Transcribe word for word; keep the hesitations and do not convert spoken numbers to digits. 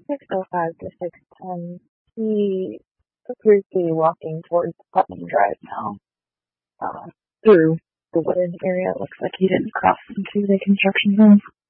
six oh five to six ten. He appears to be walking towards Putnam Drive now, uh, through the wooded area. It looks like he didn't cross into the construction zone.